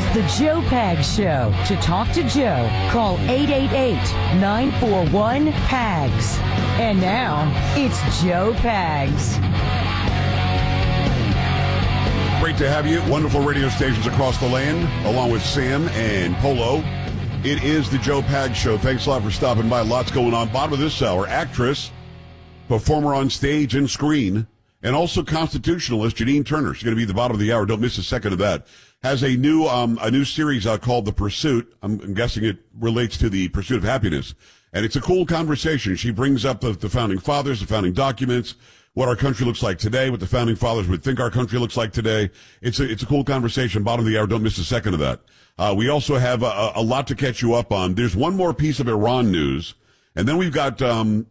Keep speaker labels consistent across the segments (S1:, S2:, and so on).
S1: The Joe Pags Show. To talk to Joe, call 888-941-PAGS. And now, it's Joe Pags.
S2: Great to have you. Wonderful radio stations across the land, along with Sam and Polo. It is the Joe Pags Show. Thanks a lot for stopping by. Lots going on. Bottom of this hour, actress, performer on stage and screen, and also constitutionalist Janine Turner. She's going to be at the bottom of the hour. Don't miss a second of that. Has a new series called The Pursuit. I'm guessing it relates to the pursuit of happiness. And it's a cool conversation. She brings up the founding fathers, the founding documents, what our country looks like today, what the founding fathers would think our country looks like today. It's a cool conversation. Bottom of the hour. Don't miss a second of that. We also have a lot to catch you up on. There's one more piece of Iran news. And then we've got Todd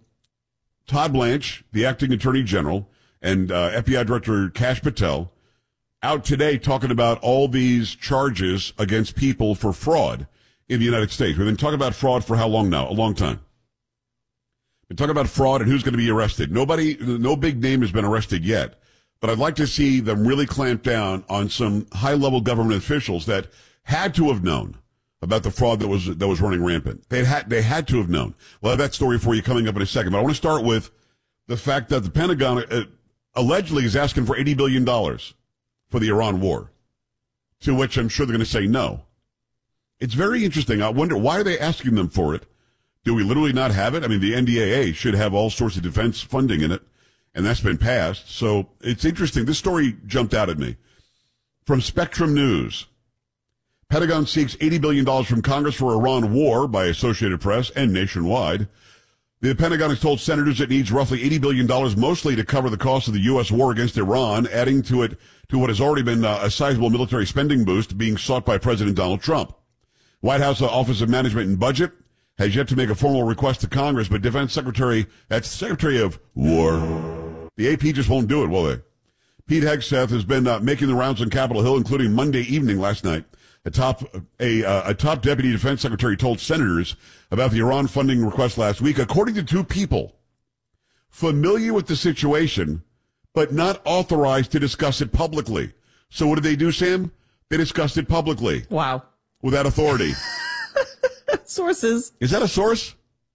S2: Blanche, the acting attorney general, and FBI Director Kash Patel out today talking about all these charges against people for fraud in the United States. We've been talking about fraud for how long now? A long time. We've been talking about fraud and who's going to be arrested. No big name has been arrested yet, but I'd like to see them really clamp down on some high-level government officials that had to have known about the fraud that was running rampant. They had to have known. We'll have that story for you coming up in a second, but I want to start with the fact that the Pentagon allegedly is asking for $80 billion for the Iran war, to which I'm sure they're going to say no. It's very interesting. I wonder, why are they asking them for it? Do we literally not have it? I mean, the NDAA should have all sorts of defense funding in it, and that's been passed. So it's interesting. This story jumped out at me. From Spectrum News, Pentagon seeks $80 billion from Congress for Iran war by Associated Press and Nationwide. The Pentagon has told senators it needs roughly $80 billion, mostly to cover the cost of the U.S. war against Iran, adding to it to what has already been a sizable military spending boost being sought by President Donald Trump. White House Office of Management and Budget has yet to make a formal request to Congress, but Defense Secretary, that's Secretary of War, the AP just won't do it, will they? Pete Hegseth has been making the rounds on Capitol Hill, including Monday evening last night. A top deputy defense secretary told senators about the Iran funding request last week, according to two people familiar with the situation, but not authorized to discuss it publicly. So what did they do, Sam? They discussed it publicly.
S3: Wow.
S2: Without authority.
S3: Sources.
S2: Is that a source?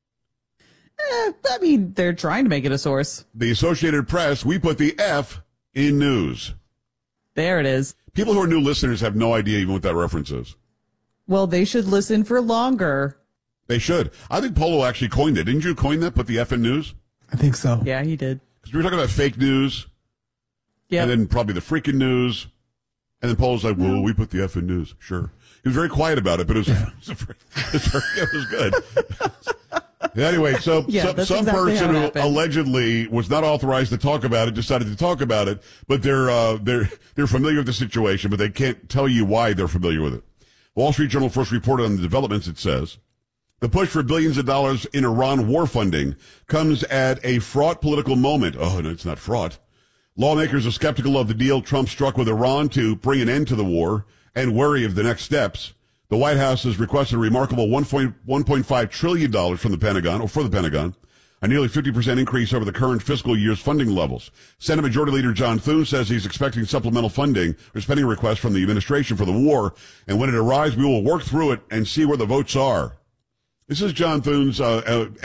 S3: I mean, they're trying to make it a source.
S2: The Associated Press, we put the F in news.
S3: There it is.
S2: People who are new listeners have no idea even what that reference is.
S3: Well, they should listen for longer.
S2: They should. I think Polo actually coined it. Didn't you coin that? Put the F in news?
S4: I think so.
S3: Yeah, he did.
S2: Because we were talking about fake news.
S3: Yeah.
S2: And then probably the freaking news. And then Polo's like, well, we put the F in news. Sure. He was very quiet about it, but it was good. Anyway, so some person who allegedly was not authorized to talk about it decided to talk about it, but they're familiar with the situation, but they can't tell you why they're familiar with it. Wall Street Journal first reported on the developments. It says the push for billions of dollars in Iran war funding comes at a fraught political moment. Oh, no, it's not fraught. Lawmakers are skeptical of the deal Trump struck with Iran to bring an end to the war and worry of the next steps. The White House has requested a remarkable $1.5 trillion from the Pentagon, or for the Pentagon, a nearly 50% increase over the current fiscal year's funding levels. Senate Majority Leader John Thune says he's expecting supplemental funding or spending requests from the administration for the war, and when it arrives, we will work through it and see where the votes are. This is John Thune's